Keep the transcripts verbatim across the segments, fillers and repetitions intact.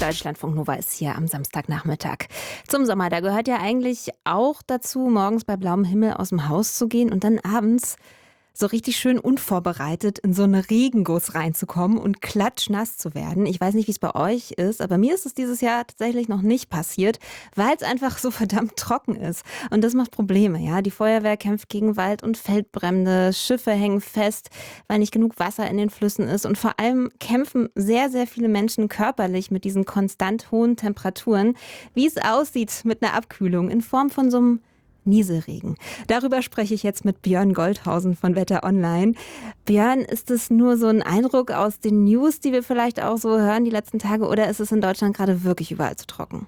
Deutschlandfunk Nova ist hier am Samstagnachmittag. Zum Sommer, da gehört ja eigentlich auch dazu, morgens bei blauem Himmel aus dem Haus zu gehen und dann abends so richtig schön unvorbereitet in so eine Regenguss reinzukommen und klatschnass zu werden. Ich weiß nicht, wie es bei euch ist, aber mir ist es dieses Jahr tatsächlich noch nicht passiert, weil es einfach so verdammt trocken ist. Und das macht Probleme, ja. Die Feuerwehr kämpft gegen Wald- und Feldbrände, Schiffe hängen fest, weil nicht genug Wasser in den Flüssen ist. Und vor allem kämpfen sehr, sehr viele Menschen körperlich mit diesen konstant hohen Temperaturen. Wie es aussieht mit einer Abkühlung in Form von so einem Nieselregen. Darüber spreche ich jetzt mit Björn Goldhausen von Wetter Online. Björn, ist es nur so ein Eindruck aus den News, die wir vielleicht auch so hören die letzten Tage, oder ist es in Deutschland gerade wirklich überall zu trocken?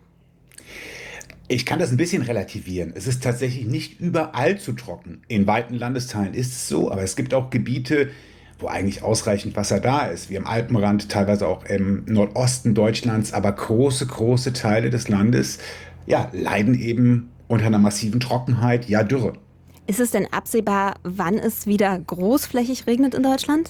Ich kann das ein bisschen relativieren. Es ist tatsächlich nicht überall zu trocken. In weiten Landesteilen ist es so, aber es gibt auch Gebiete, wo eigentlich ausreichend Wasser da ist, wie am Alpenrand, teilweise auch im Nordosten Deutschlands, aber große, große Teile des Landes, ja, leiden eben unter einer massiven Trockenheit, ja Dürre. Ist es denn absehbar, wann es wieder großflächig regnet in Deutschland?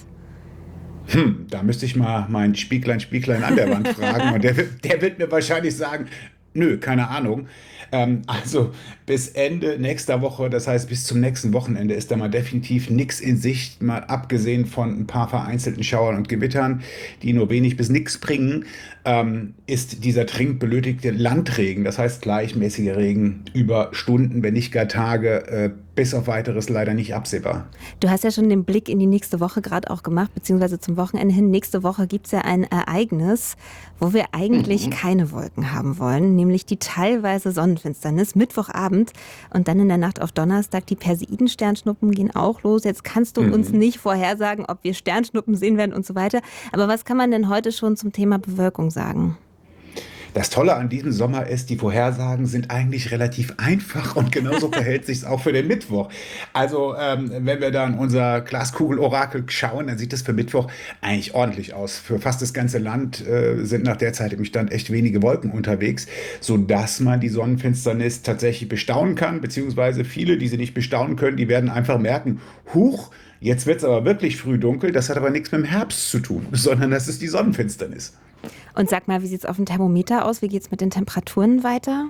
Hm, da müsste ich mal mein Spieglein, Spieglein an der Wand fragen und der, wird- der wird mir wahrscheinlich sagen, nö, keine Ahnung. Ähm, also bis Ende nächster Woche, das heißt bis zum nächsten Wochenende ist da mal definitiv nichts in Sicht, mal abgesehen von ein paar vereinzelten Schauern und Gewittern, die nur wenig bis nichts bringen, ähm, ist dieser dringend benötigte Landregen, das heißt gleichmäßiger Regen über Stunden, wenn nicht gar Tage, äh, bis auf weiteres leider nicht absehbar. Du hast ja schon den Blick in die nächste Woche gerade auch gemacht, beziehungsweise zum Wochenende hin. Nächste Woche gibt es ja ein Ereignis, wo wir eigentlich keine Wolken haben wollen, nämlich die teilweise Sonnenfinsternis, Mittwochabend und dann in der Nacht auf Donnerstag. Die Perseiden-Sternschnuppen gehen auch los. Jetzt kannst du uns nicht vorhersagen, ob wir Sternschnuppen sehen werden und so weiter. Aber was kann man denn heute schon zum Thema Bewölkung sagen? Das Tolle an diesem Sommer ist, die Vorhersagen sind eigentlich relativ einfach und genauso verhält sich es auch für den Mittwoch. Also ähm, wenn wir da in unser Glaskugel-Orakel schauen, dann sieht es für Mittwoch eigentlich ordentlich aus. Für fast das ganze Land äh, sind nach derzeitigem Stand echt wenige Wolken unterwegs, sodass man die Sonnenfinsternis tatsächlich bestaunen kann, beziehungsweise viele, die sie nicht bestaunen können, die werden einfach merken, huch, jetzt wird es aber wirklich früh dunkel, das hat aber nichts mit dem Herbst zu tun, sondern das ist die Sonnenfinsternis. Und sag mal, wie sieht es auf dem Thermometer aus? Wie geht es mit den Temperaturen weiter?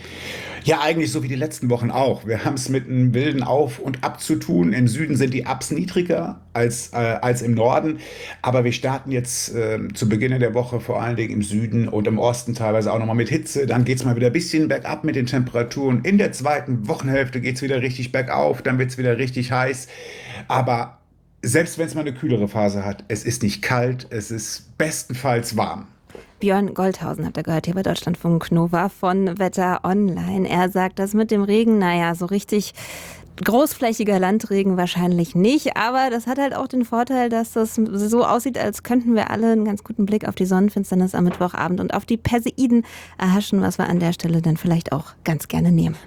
Ja, eigentlich so wie die letzten Wochen auch. Wir haben es mit einem wilden Auf und Ab zu tun. Im Süden sind die Ups niedriger als, äh, als im Norden. Aber wir starten jetzt äh, zu Beginn der Woche vor allen Dingen im Süden und im Osten teilweise auch nochmal mit Hitze. Dann geht es mal wieder ein bisschen bergab mit den Temperaturen. In der zweiten Wochenhälfte geht es wieder richtig bergauf. Dann wird es wieder richtig heiß. Aber selbst wenn es mal eine kühlere Phase hat, es ist nicht kalt. Es ist bestenfalls warm. Björn Goldhausen habt ihr gehört hier bei Deutschlandfunk Nova von Wetter Online. Er sagt, das mit dem Regen, naja, so richtig großflächiger Landregen wahrscheinlich nicht. Aber das hat halt auch den Vorteil, dass das so aussieht, als könnten wir alle einen ganz guten Blick auf die Sonnenfinsternis am Mittwochabend und auf die Perseiden erhaschen, was wir an der Stelle dann vielleicht auch ganz gerne nehmen.